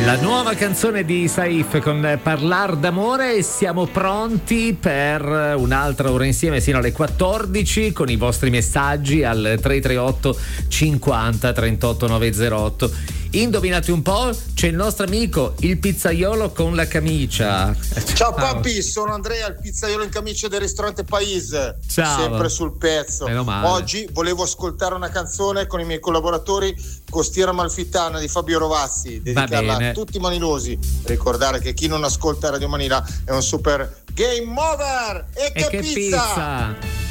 La nuova canzone di Saif con Parlar d'amore, e siamo pronti per un'altra ora insieme sino alle 14 con i vostri messaggi al 338 50 38 908. Indovinate un po', c'è il nostro amico il pizzaiolo con la camicia. Ciao papi, sono Andrea, il pizzaiolo in camicia del ristorante Paese. Ciao. Sempre sul pezzo. Oggi volevo ascoltare una canzone con i miei collaboratori, Costiera Amalfitana di Fabio Rovazzi, dedicarla a tutti i manilosi. Ricordare che chi non ascolta Radio Manila è un super game over. E che pizza!